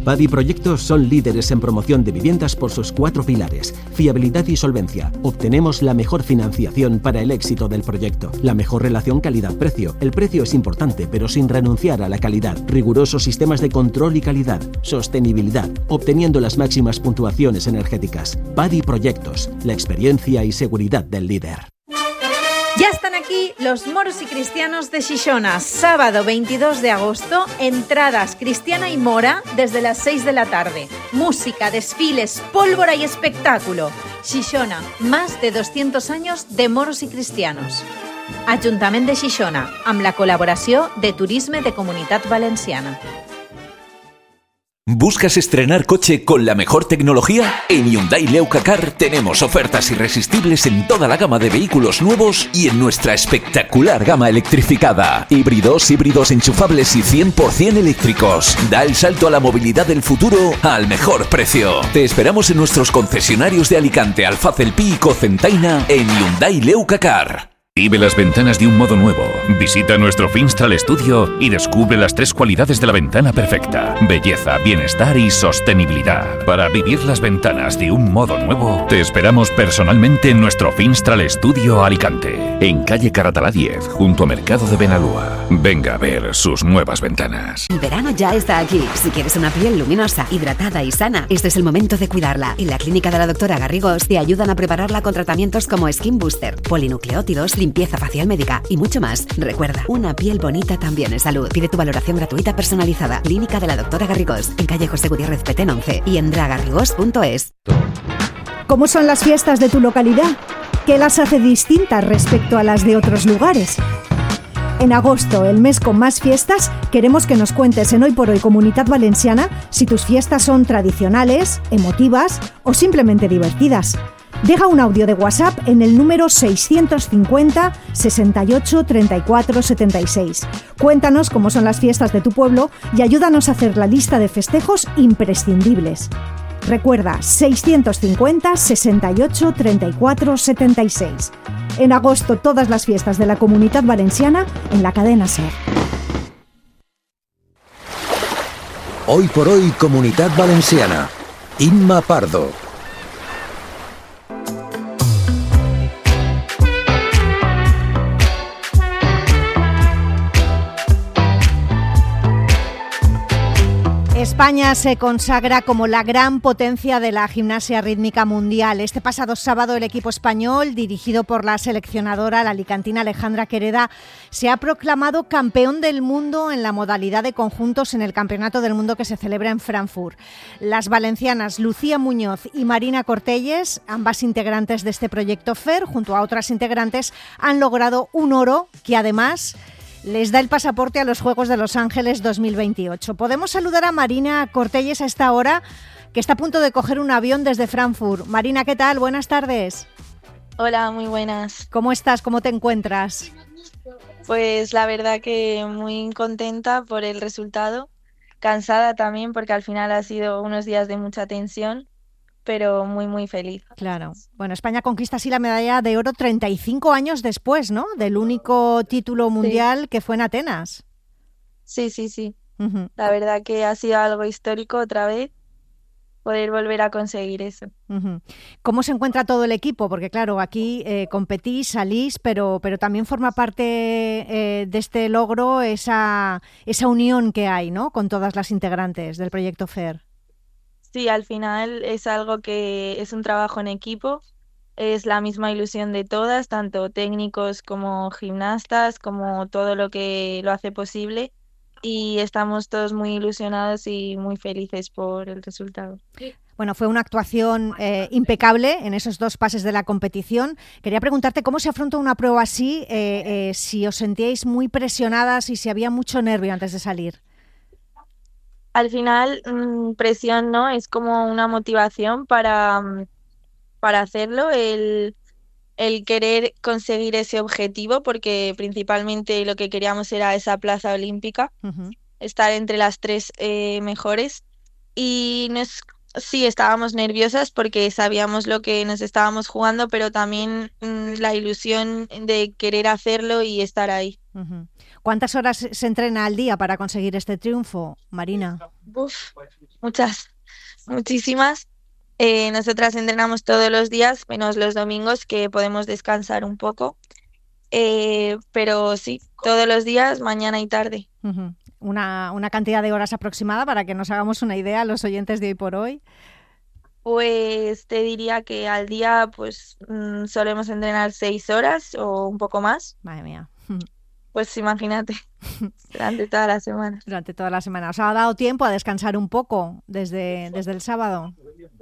Padi Proyectos son líderes en promoción de viviendas por sus 4 pilares: fiabilidad y solvencia. Obtenemos la mejor financiación para el éxito del proyecto. La mejor relación calidad-precio. El precio es importante, pero sin renunciar a la calidad. Rigurosos sistemas de control y calidad. Sostenibilidad, obteniendo las máximas puntuaciones energéticas. Padi Proyectos, la experiencia y seguridad del líder. Ya están aquí los moros y cristianos de Xixona. Sábado 22 de agosto, entradas Cristiana y Mora desde las 6 de la tarde. Música, desfiles, pólvora y espectáculo. Xixona, más de 200 años de moros y cristianos. Ajuntament de Xixona, amb la col·laboració de Turisme de Comunitat Valenciana. ¿Buscas estrenar coche con la mejor tecnología? En Hyundai Leuka Car tenemos ofertas irresistibles en toda la gama de vehículos nuevos y en nuestra espectacular gama electrificada. Híbridos enchufables y 100% eléctricos. Da el salto a la movilidad del futuro al mejor precio. Te esperamos en nuestros concesionarios de Alicante, Alfaz El Pi y Cocentaina en Hyundai Leuka Car. Vive las ventanas de un modo nuevo. Visita nuestro Finstral Studio y descubre las 3 cualidades de la ventana perfecta: belleza, bienestar y sostenibilidad. Para vivir las ventanas de un modo nuevo, te esperamos personalmente en nuestro Finstral Studio Alicante, en calle Caratalá 10, junto a Mercado de Benalúa. Venga a ver sus nuevas ventanas. El verano ya está aquí. Si quieres una piel luminosa, hidratada y sana, este es el momento de cuidarla. En la clínica de la doctora Garrigós te ayudan a prepararla con tratamientos como Skin Booster, polinucleótidos, limpieza facial médica y mucho más. Recuerda, una piel bonita también es salud. Pide tu valoración gratuita personalizada. Clínica de la doctora Garrigós, en calle José Gutiérrez Petén 11 y en dragarrigós.es. ¿Cómo son las fiestas de tu localidad? ¿Qué las hace distintas respecto a las de otros lugares? En agosto, el mes con más fiestas, queremos que nos cuentes en Hoy por Hoy Comunitat Valenciana si tus fiestas son tradicionales, emotivas o simplemente divertidas. Deja un audio de WhatsApp en el número 650 68 34 76. Cuéntanos cómo son las fiestas de tu pueblo y ayúdanos a hacer la lista de festejos imprescindibles. Recuerda, 650 68 34 76. En agosto, todas las fiestas de la Comunitat Valenciana en la cadena SER. Hoy por Hoy Comunitat Valenciana. Inma Pardo. España se consagra como la gran potencia de la gimnasia rítmica mundial. Este pasado sábado el equipo español, dirigido por la seleccionadora, la alicantina Alejandra Quereda, se ha proclamado campeón del mundo en la modalidad de conjuntos en el Campeonato del Mundo que se celebra en Frankfurt. Las valencianas Lucía Muñoz y Marina Cortelles, ambas integrantes de este proyecto FER, junto a otras integrantes, han logrado un oro que además les da el pasaporte a los Juegos de Los Ángeles 2028. Podemos saludar a Marina Cortelles a esta hora, que está a punto de coger un avión desde Frankfurt. Marina, ¿qué tal? Buenas tardes. Hola, muy buenas. ¿Cómo estás? ¿Cómo te encuentras? Pues la verdad que muy contenta por el resultado, cansada también porque al final ha sido unos días de mucha tensión, pero muy feliz. Claro. Bueno, España conquista así la medalla de oro 35 años después, ¿no? Del único título mundial que fue en Atenas. Sí. Uh-huh. La verdad que ha sido algo histórico otra vez poder volver a conseguir eso. Uh-huh. ¿Cómo se encuentra todo el equipo? Porque claro, aquí competís, salís, pero también forma parte de este logro esa unión que hay, ¿no? Con todas las integrantes del proyecto FER. Sí, al final es algo que es un trabajo en equipo, es la misma ilusión de todas, tanto técnicos como gimnastas, como todo lo que lo hace posible, y estamos todos muy ilusionados y muy felices por el resultado. Bueno, fue una actuación impecable en esos 2 pases de la competición. Quería preguntarte cómo se afronta una prueba así, si os sentíais muy presionadas y si había mucho nervio antes de salir. Al final, presión no, es como una motivación para hacerlo, el querer conseguir ese objetivo, porque principalmente lo que queríamos era esa plaza olímpica, uh-huh. Estar entre las 3 mejores, y sí, estábamos nerviosas porque sabíamos lo que nos estábamos jugando, pero también la ilusión de querer hacerlo y estar ahí. Uh-huh. ¿Cuántas horas se entrena al día para conseguir este triunfo, Marina? Uf, muchísimas. Nosotras entrenamos todos los días, menos los domingos que podemos descansar un poco. Pero sí, todos los días, mañana y tarde. Uh-huh. Una cantidad de horas aproximada para que nos hagamos una idea, los oyentes de Hoy por Hoy. Pues te diría que al día pues solemos entrenar 6 horas o un poco más. Madre mía. Pues imagínate, durante toda la semana. Durante toda la semana. ¿Os ha dado tiempo a descansar un poco desde el sábado?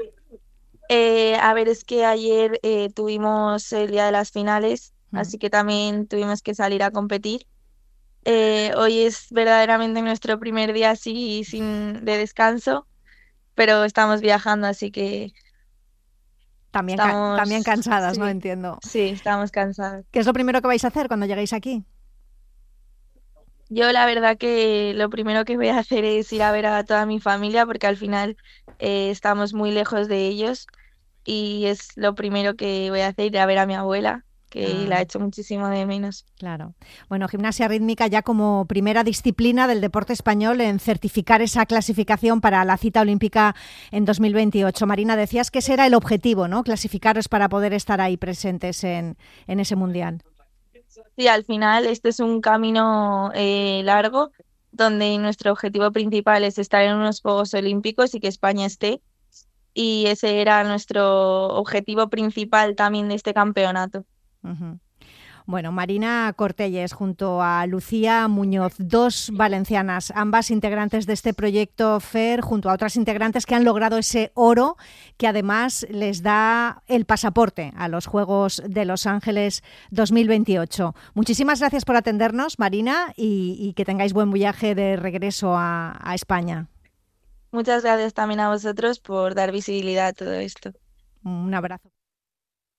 A ver, es que ayer tuvimos el día de las finales, así que también tuvimos que salir a competir. Hoy es verdaderamente nuestro primer día así de descanso, pero estamos viajando, así que también estamos cansadas, sí, ¿no? Entiendo. Sí, estamos cansadas. ¿Qué es lo primero que vais a hacer cuando lleguéis aquí? Yo la verdad que lo primero que voy a hacer es ir a ver a toda mi familia porque al final estamos muy lejos de ellos y es lo primero que voy a hacer, ir a ver a mi abuela, que la echo muchísimo de menos. Claro. Bueno, gimnasia rítmica ya como primera disciplina del deporte español en certificar esa clasificación para la cita olímpica en 2028. Marina, decías que ese era el objetivo, ¿no? Clasificaros para poder estar ahí presentes en ese mundial. Sí, al final este es un camino largo donde nuestro objetivo principal es estar en unos Juegos Olímpicos y que España esté. Y ese era nuestro objetivo principal también de este campeonato. Uh-huh. Bueno, Marina Cortelles junto a Lucía Muñoz, 2 valencianas, ambas integrantes de este proyecto FER, junto a otras integrantes que han logrado ese oro que además les da el pasaporte a los Juegos de Los Ángeles 2028. Muchísimas gracias por atendernos, Marina, y que tengáis buen viaje de regreso a España. Muchas gracias también a vosotros por dar visibilidad a todo esto. Un abrazo.